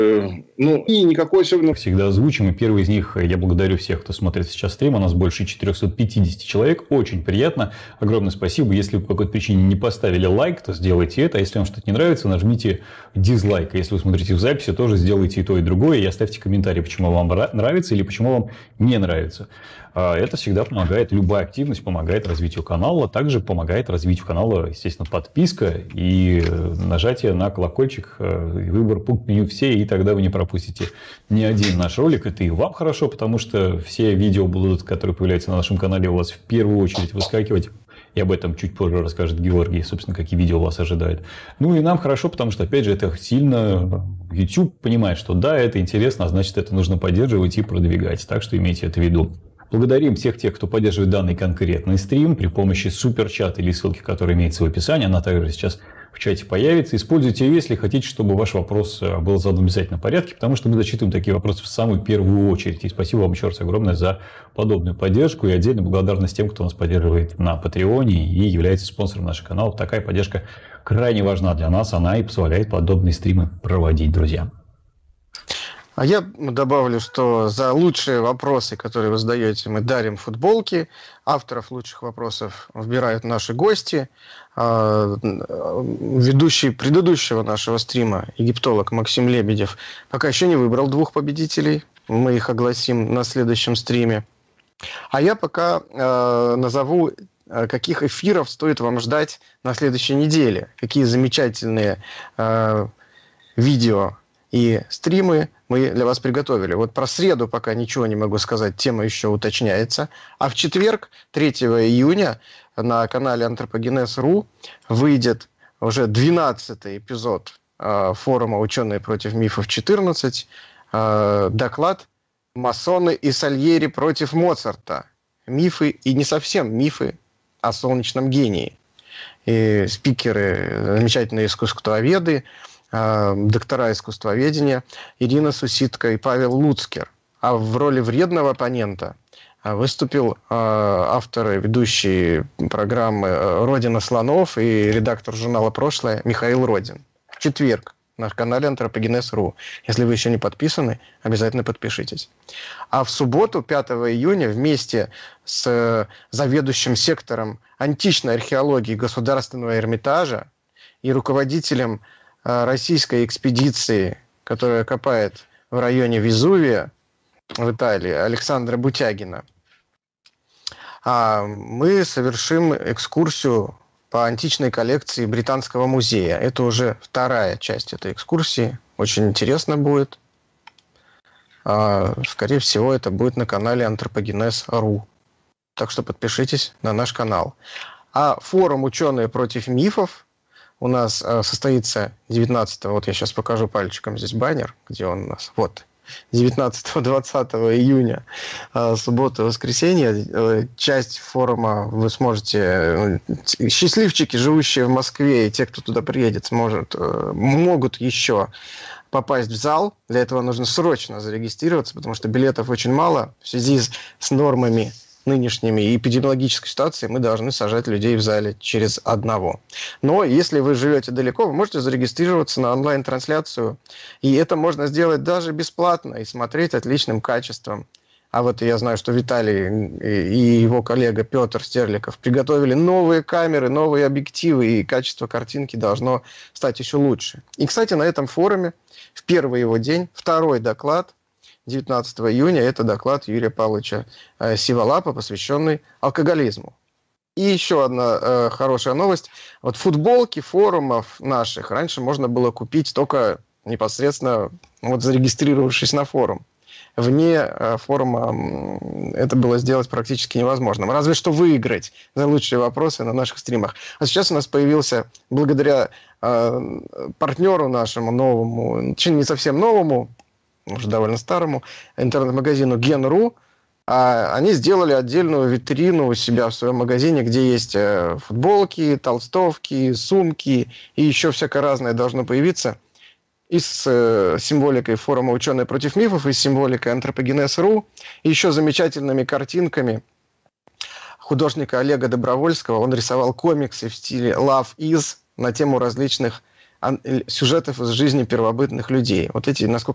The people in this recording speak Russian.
Ну, и никакой особенно... Всегда озвучим. И первый из них, я благодарю всех, кто смотрит сейчас стрим. У нас больше 450 человек. Очень приятно. Огромное спасибо. Если вы по какой-то причине не поставили лайк, то сделайте это. А если вам что-то не нравится, нажмите дизлайк. А если вы смотрите в записи, тоже сделайте и то, и другое. И оставьте комментарий, почему вам нравится или почему вам не нравится. Это всегда помогает. Любая активность помогает развитию канала. Также помогает развитию канала, естественно, подписка и нажатие на колокольчик, выбор пункт меню все, и тогда вы не пропустите ни один наш ролик. Это и вам хорошо, потому что все видео будут, которые появляются на нашем канале, у вас в первую очередь выскакивать. И об этом чуть позже расскажет Георгий, собственно, какие видео вас ожидают. Ну и нам хорошо, потому что, опять же, это сильно... YouTube понимает, что да, это интересно, а значит, это нужно поддерживать и продвигать. Так что имейте это в виду. Благодарим всех тех, кто поддерживает данный конкретный стрим при помощи суперчата или ссылки, которая имеется в описании. Она также сейчас в чате появится. Используйте ее, если хотите, чтобы ваш вопрос был задан в обязательном порядке, потому что мы зачитываем такие вопросы в самую первую очередь. И спасибо вам еще раз огромное за подобную поддержку. И отдельно благодарность тем, кто нас поддерживает на Патреоне и является спонсором нашего канала. Такая поддержка крайне важна для нас. Она и позволяет подобные стримы проводить, друзья. А я добавлю, что за лучшие вопросы, которые вы задаете, мы дарим футболки. Авторов лучших вопросов выбирают наши гости. Ведущий предыдущего нашего стрима, египтолог Максим Лебедев, пока еще не выбрал двух победителей. Мы их огласим на следующем стриме. А я пока назову, каких эфиров стоит вам ждать на следующей неделе. Какие замечательные видео и стримы мы для вас приготовили. Вот про среду пока ничего не могу сказать, тема еще уточняется. А в четверг, 3 июня, на канале Антропогенез.ру выйдет уже 12-й эпизод форума «Ученые против мифов 14», доклад «Масоны и Сальери против Моцарта. Мифы и не совсем мифы о солнечном гении». И спикеры, замечательные искусствоведы, доктора искусствоведения Ирина Суситко и Павел Луцкер. А в роли вредного оппонента выступил автор и ведущий программы «Родина слонов» и редактор журнала «Прошлое» Михаил Родин. В четверг на канале Антропогенез.ру. Если вы еще не подписаны, обязательно подпишитесь. А в субботу, 5 июня, вместе с заведующим сектором античной археологии Государственного Эрмитажа и руководителем российской экспедиции, которая копает в районе Везувия в Италии, Александра Бутягина, мы совершим экскурсию по античной коллекции Британского музея. Это уже вторая часть этой экскурсии. Очень интересно будет. Скорее всего, это будет на канале Антропогенез.ру. Так что подпишитесь на наш канал. А форум «Ученые против мифов» у нас состоится 19-го, вот я сейчас покажу пальчиком здесь баннер, где он у нас, вот, 19-20 июня, суббота, воскресенье. Часть форума вы сможете, счастливчики, живущие в Москве, и те, кто туда приедет, могут еще попасть в зал. Для этого нужно срочно зарегистрироваться, потому что билетов очень мало. В связи с нормами нынешними и эпидемиологической ситуации мы должны сажать людей в зале через одного. Но если вы живете далеко, вы можете зарегистрироваться на онлайн-трансляцию. И это можно сделать даже бесплатно и смотреть отличным качеством. А вот я знаю, что Виталий и его коллега Петр Стерликов приготовили новые камеры, новые объективы, и качество картинки должно стать еще лучше. И, кстати, на этом форуме в первый его день, второй доклад, 19 июня, это доклад Юрия Павловича Сиволапа, посвященный алкоголизму. И еще одна хорошая новость. Вот футболки форумов наших раньше можно было купить только непосредственно зарегистрировавшись на форум. Вне форума это было сделать практически невозможным. Разве что выиграть за лучшие вопросы на наших стримах. А сейчас у нас появился, благодаря партнеру нашему новому, не совсем новому, уже довольно старому, интернет-магазину Gen.ru, они сделали отдельную витрину у себя в своем магазине, где есть футболки, толстовки, сумки и еще всякое разное должно появиться. И с символикой форума «Ученые против мифов», и с символикой Антропогенез.ру, и еще замечательными картинками художника Олега Добровольского. Он рисовал комиксы в стиле «Love is» на тему различных сюжетов из жизни первобытных людей. Вот эти, насколько